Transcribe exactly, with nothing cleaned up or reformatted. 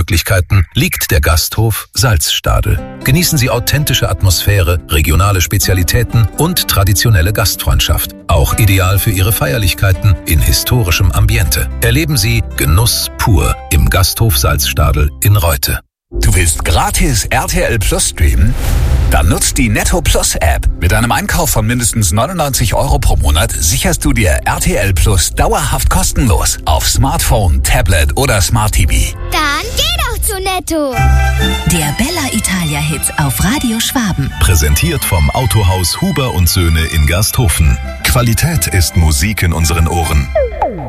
Möglichkeiten liegt der Gasthof Salzstadel. Genießen Sie authentische Atmosphäre, regionale Spezialitäten und traditionelle Gastfreundschaft. Auch ideal für Ihre Feierlichkeiten in historischem Ambiente. Erleben Sie Genuss pur im Gasthof Salzstadel in Reute. Du willst gratis R T L Plus streamen? Dann nutzt die Netto Plus App. Mit einem Einkauf von mindestens neunundneunzig Euro pro Monat sicherst du dir R T L Plus dauerhaft kostenlos auf Smartphone, Tablet oder Smart T V. Dann geh doch zu Netto. Der Bella Italia Hit auf Radio Schwaben. Präsentiert vom Autohaus Huber und Söhne in Gersthofen. Qualität ist Musik in unseren Ohren.